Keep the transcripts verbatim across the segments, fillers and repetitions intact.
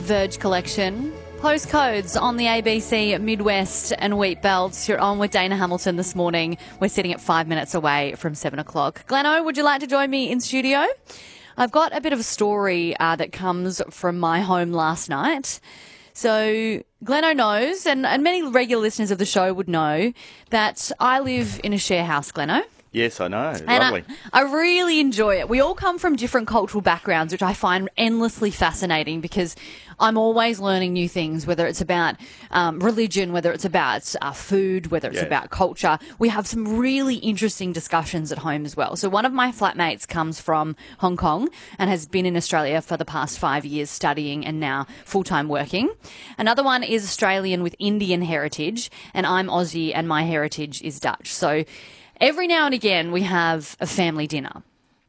Verge Collection. Postcodes on the A B C Midwest and Wheat Belts. You're on with Dana Hamilton this morning. We're sitting at five minutes away from seven o'clock. Gleno, would you like to join me in studio? I've got a bit of a story uh, that comes from my home last night. So Gleno knows, and, and many regular listeners of the show would know, that I live in a share house, Gleno. Yes, I know. And Lovely. I, I really enjoy it. We all come from different cultural backgrounds, which I find endlessly fascinating because I'm always learning new things, whether it's about um, religion, whether it's about uh, food, whether it's Yes. about culture. We have some really interesting discussions at home as well. So one of my flatmates comes from Hong Kong and has been in Australia for the past five years studying and now full-time working. Another one is Australian with Indian heritage, and I'm Aussie and my heritage is Dutch. So every now and again, we have a family dinner.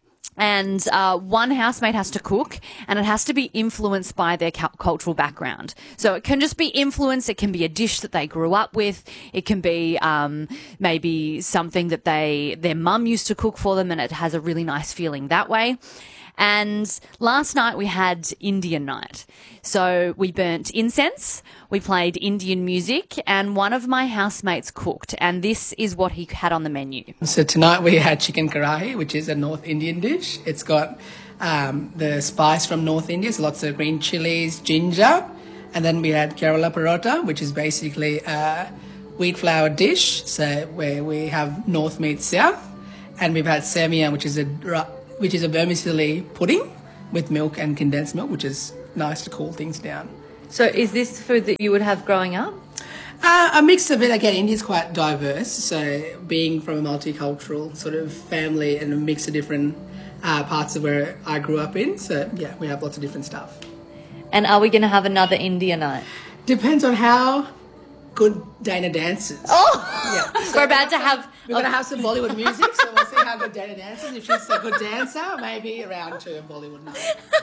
And uh, one housemate has to cook, and it has to be influenced by their cu- cultural background. So it can just be influence. It can be a dish that they grew up with. It can be um, maybe something that they their mum used to cook for them, and it has a really nice feeling that way. And last night we had Indian night. So we burnt incense, we played Indian music, and one of my housemates cooked. And this is what he had on the menu. So tonight we had chicken karahi, which is a North Indian dish. It's got um, the spice from North India, so lots of green chilies, ginger. And then we had Kerala parota, which is basically a wheat flour dish, so where we have North meets South. And we've had semia, which is a dry, which is a vermicelli pudding with milk and condensed milk, which is nice to cool things down. So is this food that you would have growing up? Uh, a mix of it. Again, India's quite diverse, so being from a multicultural sort of family and a mix of different uh, parts of where I grew up in. So, yeah, we have lots of different stuff. And are we going to have another India night? Depends on how good Dana dances. Oh! Yeah. We're about to have... We're going to have some Bollywood music, so we'll see how good Dana dances. If she's a good dancer, maybe around two Bollywood night.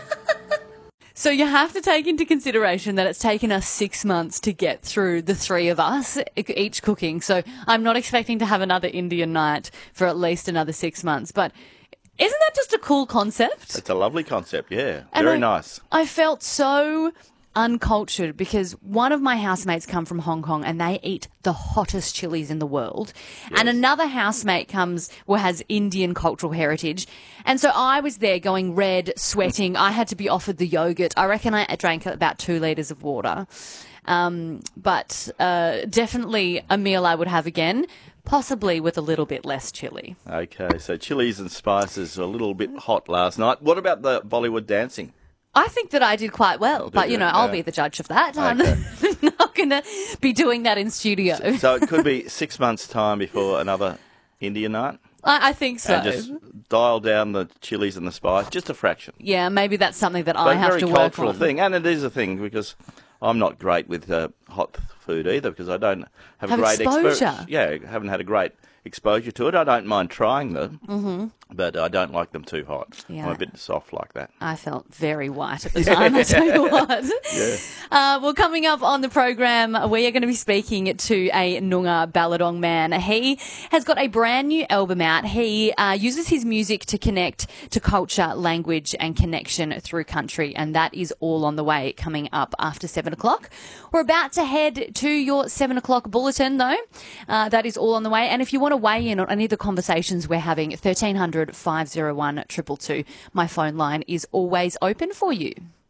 So you have to take into consideration that it's taken us six months to get through the three of us, each cooking. So I'm not expecting to have another Indian night for at least another six months. But isn't that just a cool concept? It's a lovely concept, yeah. And Very I, nice. I felt so uncultured because one of my housemates come from Hong Kong and they eat the hottest chilies in the world. Yes. And another housemate comes well has Indian cultural heritage. And so I was there going red, sweating. I had to be offered the yogurt. I reckon I drank about two litres of water. Um, but uh, definitely a meal I would have again, possibly with a little bit less chili. Okay, so chilies and spices were a little bit hot last night. What about the Bollywood dancing? I think that I did quite well, Did but, you you? know, I'll Yeah. be the judge of that. I'm Okay. not going to be doing that in studio. So it could be six months' time before another Indian night? I, I think so. And just dial down the chilies and the spice, just a fraction. Yeah, maybe that's something that But I a have very to work cultural on. thing, and it is a thing because I'm not great with uh, hot food either because I don't have, Have a great exposure. expo- Yeah, haven't had a great exposure to it. I don't mind trying them, mm-hmm. but I don't like them too hot. Yeah. I'm a bit soft like that. I felt very white at the time, I tell you what. Yeah. Uh, well, coming up on the program, we are going to be speaking to a Noongar Balladong man. He has got a brand new album out. He uh, uses his music to connect to culture, language and connection through country, and that is all on the way coming up after seven o'clock. We're about to head to your seven o'clock bulletin, though. Uh, that is all on the way. And if you want to weigh in on any of the conversations we're having, thirteen hundred, five oh one, two two two. My phone line is always open for you.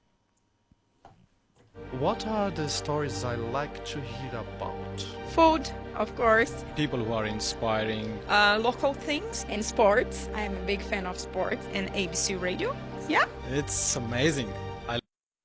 What are the stories I like to hear about? Food, of course, People who are inspiring. uh, local things, and sports. I'm a big fan of sports and A B C Radio. Yeah. It's amazing.